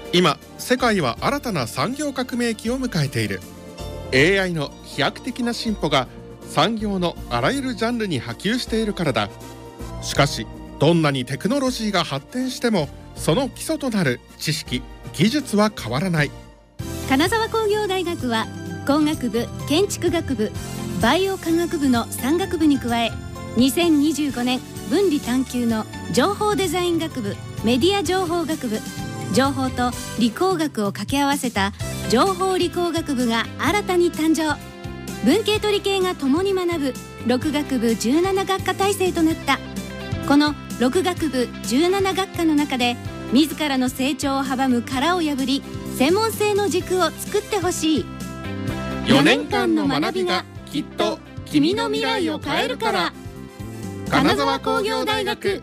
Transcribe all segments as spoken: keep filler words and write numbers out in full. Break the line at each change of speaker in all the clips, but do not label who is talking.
今世界は新たな産業革命期を迎えている。 エーアイ の飛躍的な進歩が産業のあらゆるジャンルに波及しているからだ。しかしどんなにテクノロジーが発展してもその基礎となる知識・技術は変わらない。
金沢工業大学は工学部、建築学部、バイオ科学部のさん学部に加え、にせんにじゅうごねん分離探究の情報デザイン学部、メディア情報学部、情報と理工学を掛け合わせた情報理工学部が新たに誕生。文系と理系が共に学ぶろく学部じゅうなな学科体制となった。このろく学部じゅうなな学科の中で自らの成長を阻む殻を破り、専門性の軸を作ってほしい。
よねんかんの学びがきっと君の未来を変えるから。金沢工業大学。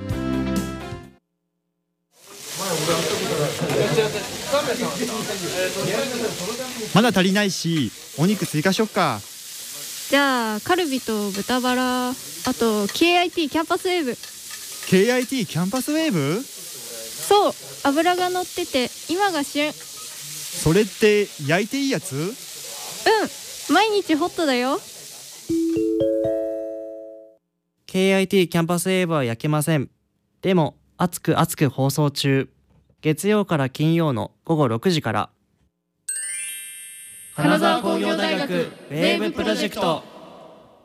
まだ足りないし、お肉追加しよっか。
じゃあカルビと豚バラ、あと ケーアイティー キャンパスウェーブ。
ケーアイティー キャンパスウェーブ？
そう、油が乗ってて今が旬。
それって焼いていいやつ？うん、
毎日ホットだよ。
ケーアイティー キャンパスウェーブは焼けません。でも熱く熱く放送中。月曜から金曜のごごろくじから。
金沢工業大学ウェーブプロジェクト。